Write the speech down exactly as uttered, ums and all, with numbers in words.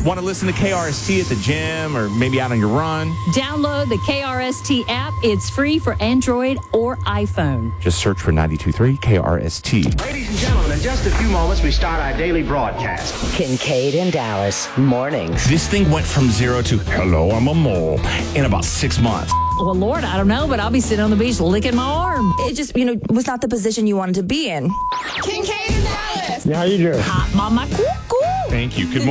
Want to listen to K R S T at the gym or maybe out on your run? Download the K R S T app. It's free for Android or iPhone. Just search for ninety-two point three K R S T. Ladies and gentlemen, in just a few moments, we start our daily broadcast. Kincaid and Dallas, mornings. This thing went from zero to hello, I'm a mole in about six months. Well, Lord, I don't know, but I'll be sitting on the beach licking my arm. It just, you know, was not the position you wanted to be in. Kincaid and Dallas. Yeah, how you doing? Hot mama cuckoo. Thank you. Good morning.